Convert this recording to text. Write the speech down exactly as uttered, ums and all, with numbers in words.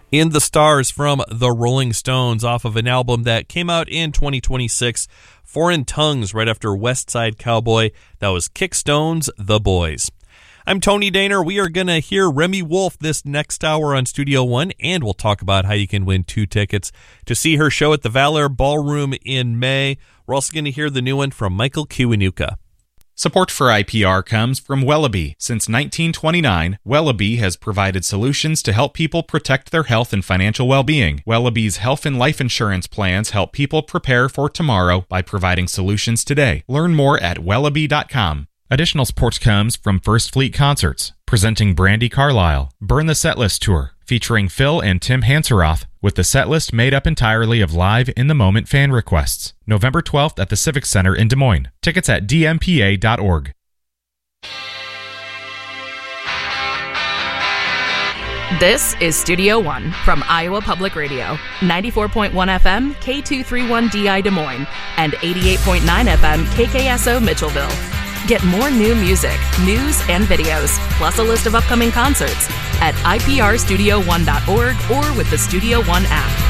In the Stars from the Rolling Stones off of an album that came out in twenty twenty-six, Foreign Tongues, right after West Side Cowboy. That was Kickstone's The Boys. I'm Tony Daner. We are going to hear Remi Wolf this next hour on Studio One, and we'll talk about how you can win two tickets to see her show at the Valor Ballroom in May. We're also going to hear the new one from Michael Kiwanuka. Support for I P R comes from Wellaby. Since nineteen twenty-nine, Wellaby has provided solutions to help people protect their health and financial well-being. Wellaby's health and life insurance plans help people prepare for tomorrow by providing solutions today. Learn more at wellaby dot com. Additional support comes from First Fleet Concerts, presenting Brandi Carlile, Burn the Setlist Tour, featuring Phil and Tim Hanseroth, with the setlist made up entirely of live in-the-moment fan requests. November twelfth at the Civic Center in Des Moines. Tickets at d m p a dot org. This is Studio One from Iowa Public Radio, ninety-four point one F M, K two thirty-one D I Des Moines, and eighty-eight point nine F M, K K S O Mitchellville. Get more new music, news, and videos, plus a list of upcoming concerts at i p r studio one dot org or with the Studio One app.